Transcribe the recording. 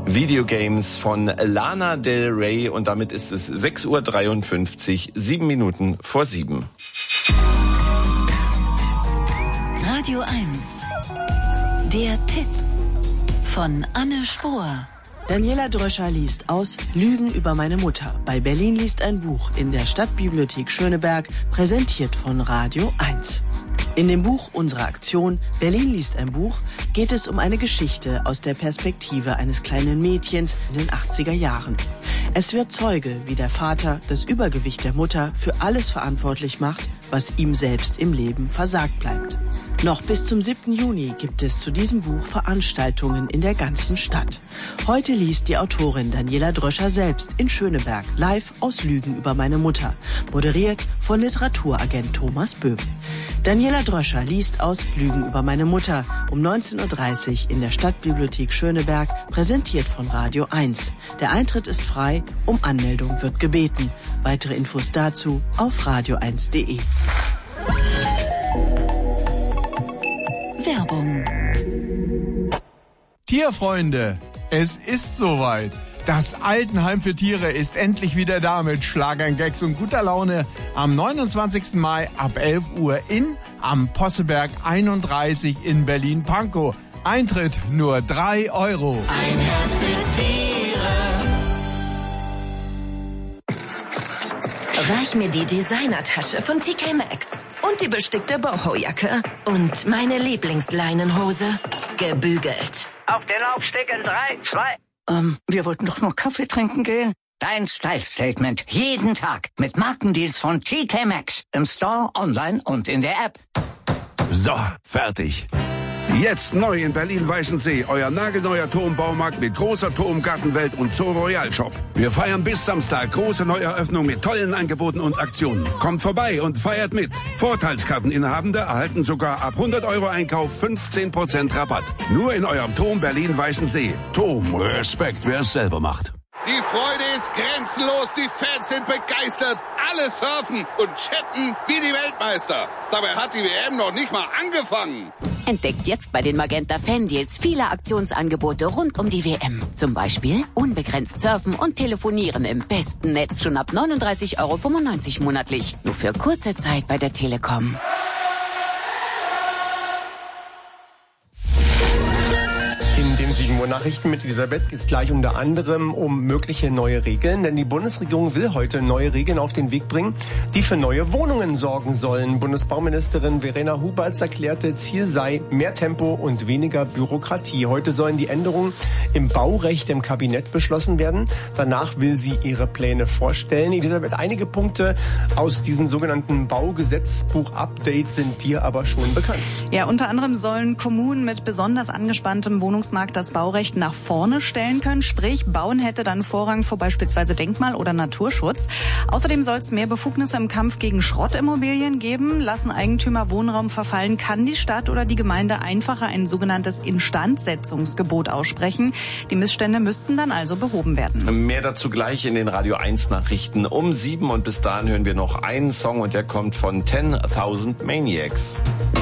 Videogames von Lana Del Rey und damit ist es 6:53 Uhr, 7 Minuten vor 7. Radio 1, der Tipp von Anne Spohr. Daniela Dröscher liest aus Lügen über meine Mutter. Bei Berlin liest ein Buch in der Stadtbibliothek Schöneberg, präsentiert von Radio 1. In dem Buch unserer Aktion Berlin liest ein Buch geht es um eine Geschichte aus der Perspektive eines kleinen Mädchens in den 80er Jahren. Es wird Zeuge, wie der Vater das Übergewicht der Mutter für alles verantwortlich macht, was ihm selbst im Leben versagt bleibt. Noch bis zum 7. Juni gibt es zu diesem Buch Veranstaltungen in der ganzen Stadt. Heute liest die Autorin Daniela Dröscher selbst in Schöneberg live aus Lügen über meine Mutter, moderiert von Literaturagent Thomas Böhm. Daniela Dröscher liest aus Lügen über meine Mutter um 19:30 Uhr in der Stadtbibliothek Schöneberg, präsentiert von Radio 1. Der Eintritt ist frei, um Anmeldung wird gebeten. Weitere Infos dazu auf radio1.de. Werbung. Tierfreunde, es ist soweit. Das Altenheim für Tiere ist endlich wieder da mit Schlagern, Gags und guter Laune am 29. Mai ab 11 Uhr am Posseberg 31 in Berlin-Pankow. Eintritt nur 3 Euro. Ein Herz für Tiere. Reich mir die Designertasche von TK Maxx und die bestickte Boho-Jacke und meine Lieblingsleinenhose, gebügelt. Auf den Laufstegen 3, 2... wir wollten doch nur Kaffee trinken gehen. Dein Style-Statement jeden Tag mit Markendeals von TK Maxx. Im Store, online und in der App. So, fertig. Jetzt neu in Berlin-Weißensee, euer nagelneuer Turmbaumarkt mit großer Turmgartenwelt und Zoo Royal Shop. Wir feiern bis Samstag große Neueröffnung mit tollen Angeboten und Aktionen. Kommt vorbei und feiert mit. Vorteilskarteninhabende erhalten sogar ab 100 Euro Einkauf 15% Rabatt. Nur in eurem Turm Berlin-Weißensee. Turm, Respekt, wer es selber macht. Die Freude ist grenzenlos, die Fans sind begeistert, alle surfen und chatten wie die Weltmeister. Dabei hat die WM noch nicht mal angefangen. Entdeckt jetzt bei den Magenta Fan-Deals viele Aktionsangebote rund um die WM. Zum Beispiel unbegrenzt surfen und telefonieren im besten Netz schon ab 39,95 Euro monatlich. Nur für kurze Zeit bei der Telekom. In den 7 Uhr Nachrichten mit Elisabeth geht es gleich unter anderem um mögliche neue Regeln, denn die Bundesregierung will heute neue Regeln auf den Weg bringen, die für neue Wohnungen sorgen sollen. Bundesbauministerin Verena Huberts erklärte, Ziel sei mehr Tempo und weniger Bürokratie. Heute sollen die Änderungen im Baurecht im Kabinett beschlossen werden. Danach will sie ihre Pläne vorstellen. Elisabeth, einige Punkte aus diesem sogenannten Baugesetzbuch-Update sind dir aber schon bekannt. Ja, unter anderem sollen Kommunen mit besonders angespanntem Wohnungsmarkt das Baurecht nach vorne stellen können. Sprich, Bauen hätte dann Vorrang vor beispielsweise Denkmal- oder Naturschutz. Außerdem soll es mehr Befugnisse im Kampf gegen Schrottimmobilien geben. Lassen Eigentümer Wohnraum verfallen, kann die Stadt oder die Gemeinde einfacher ein sogenanntes Instandsetzungsgebot aussprechen. Die Missstände müssten dann also behoben werden. Mehr dazu gleich in den Radio 1 Nachrichten um 7 und bis dahin hören wir noch einen Song und der kommt von 10,000 Maniacs.